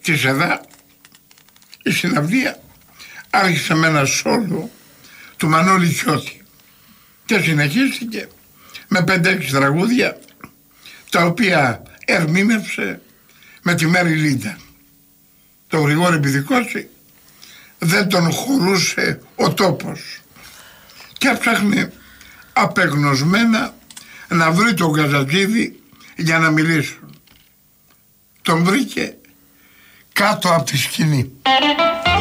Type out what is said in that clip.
της ΕΔΑ η συναυλία άρχισε με ένα σόλο του Μανώλη Κιώτη και συνεχίστηκε με 5-6 τραγούδια τα οποία ερμήνευσε με τη Μέρη Λίντα. Το Γρηγόρη Πηδικόση δεν τον χωρούσε ο τόπος και έψαχνε απεγνωσμένα να βρει τον Καζατζίδη για να μιλήσουν. Τον βρήκε κάτω από τη σκηνή.